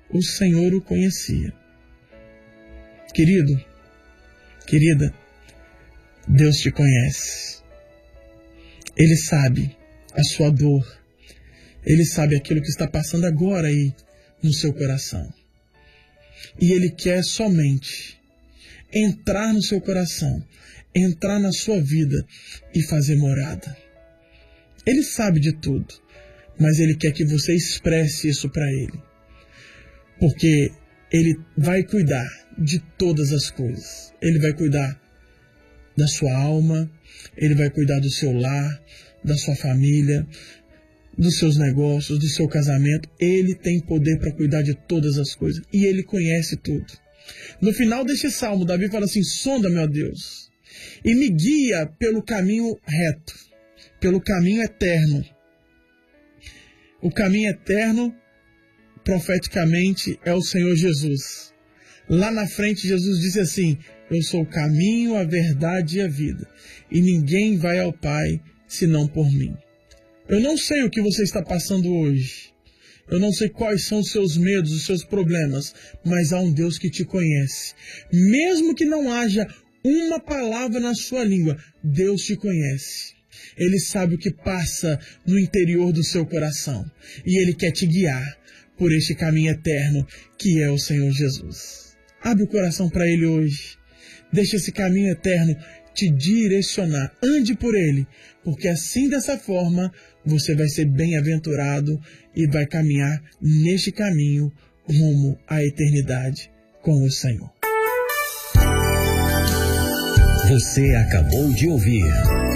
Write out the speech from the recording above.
o Senhor o conhecia. Querido, querida, Deus te conhece. Ele sabe a sua dor. Ele sabe aquilo que está passando agora aí no seu coração. E Ele quer somente entrar no seu coração, entrar na sua vida e fazer morada. Ele sabe de tudo, mas Ele quer que você expresse isso para Ele. Porque Ele vai cuidar de todas as coisas. Ele vai cuidar da sua alma, Ele vai cuidar do seu lar, da sua família, dos seus negócios, do seu casamento. Ele tem poder para cuidar de todas as coisas. E Ele conhece tudo. No final deste salmo, Davi fala assim: sonda-me, ó Deus, e me guia pelo caminho reto, pelo caminho eterno. O caminho eterno, profeticamente, é o Senhor Jesus. Lá na frente, Jesus disse assim: eu sou o caminho, a verdade e a vida, e ninguém vai ao Pai senão por mim. Eu não sei o que você está passando hoje. Eu não sei quais são os seus medos, os seus problemas, mas há um Deus que te conhece. Mesmo que não haja uma palavra na sua língua, Deus te conhece. Ele sabe o que passa no interior do seu coração. E Ele quer te guiar por este caminho eterno que é o Senhor Jesus. Abre o coração para Ele hoje. Deixa esse caminho eterno te direcionar. Ande por Ele, porque assim, dessa forma, você vai ser bem-aventurado e vai caminhar neste caminho rumo à eternidade com o Senhor. Você acabou de ouvir